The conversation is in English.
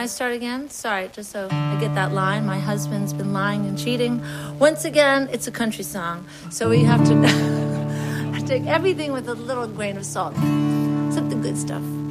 I start again? Sorry, just so I get that line. My husband's been lying and cheating. Once again, it's a country song. So we have to take everything with a little grain of salt. Except the good stuff.